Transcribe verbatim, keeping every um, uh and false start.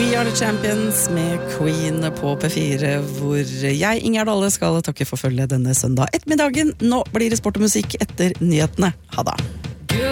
We are the champions med Queen på P fire, hvor jeg, Ingjerd Dahle, skal takke for følget denne søndag ettermiddagen. Nå blir det sport og musikk etter nyhetene. Ha det.